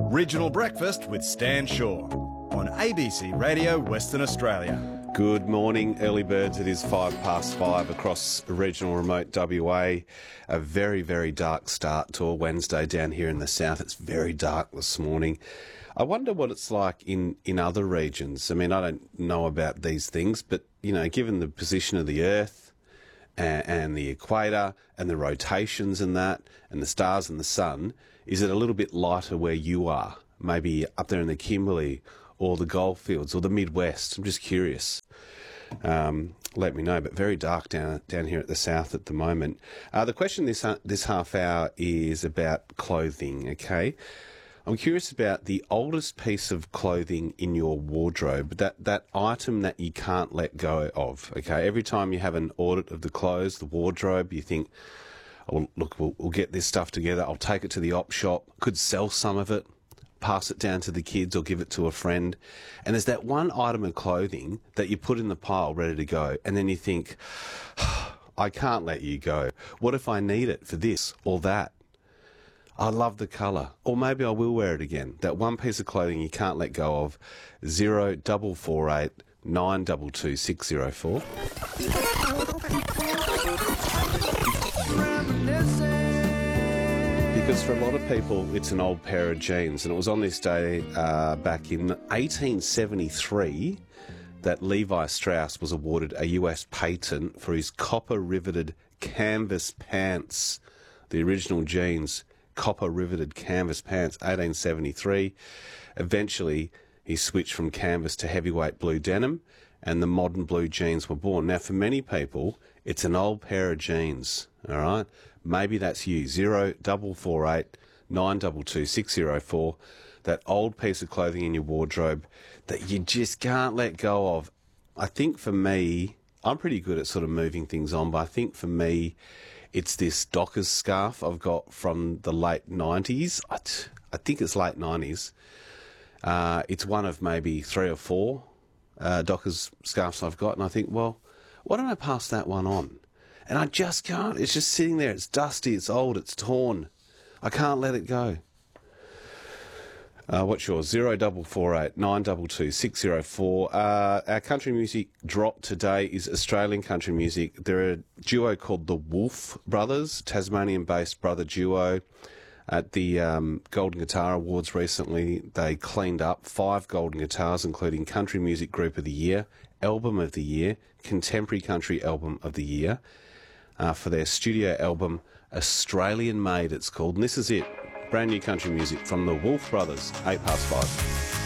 Regional Breakfast with Stan Shaw on ABC Radio Western Australia. Good morning, early birds. It is 5:05 across regional remote WA. A very, very dark start to a Wednesday down here in the south. It's very dark this morning. I wonder what it's like in other regions. I mean, I don't know about these things, but, you know, given the position of the Earth and the equator and the rotations and that and the stars and the sun, is it a little bit lighter where you are? Maybe up there in the Kimberley or the Goldfields or the Midwest? I'm just curious. Let me know, but very dark down here at the south at the moment. The question this half hour is about clothing, okay? I'm curious about the oldest piece of clothing in your wardrobe, that item that you can't let go of, okay? Every time you have an audit of the clothes, the wardrobe, you think, oh, look, we'll get this stuff together. I'll take it to the op shop, could sell some of it, pass it down to the kids or give it to a friend. And there's that one item of clothing that you put in the pile ready to go. And then you think, I can't let you go. What if I need it for this or that? I love the colour. Or maybe I will wear it again. That one piece of clothing you can't let go of. 0448 922 604. Because for a lot of people, it's an old pair of jeans. And it was on this day back in 1873 that Levi Strauss was awarded a US patent for his copper-riveted canvas pants. The original jeans, copper-riveted canvas pants, 1873. Eventually, he switched from canvas to heavyweight blue denim, and the modern blue jeans were born. Now, for many people, it's an old pair of jeans, all right? Maybe that's you, 0448 922 604, that old piece of clothing in your wardrobe that you just can't let go of. I think for me, I'm pretty good at sort of moving things on, but I think for me, it's this Dockers scarf I've got from the late 90s. I think it's late 90s. It's one of maybe 3 or 4 Dockers scarves I've got, and I think, well, why don't I pass that one on? And I just can't. It's just sitting there. It's dusty, it's old, it's torn. I can't let it go. What's yours? 0448 922 604. Our country music drop today is Australian country music. They're a duo called the Wolf Brothers, Tasmanian-based brother duo. At the Golden Guitar Awards recently, they cleaned up 5 golden guitars, including Country Music Group of the Year, Album of the Year, Contemporary Country Album of the Year, for their studio album, Australian Made it's called. And this is it. Brand new country music from the Wolf Brothers, 5:08.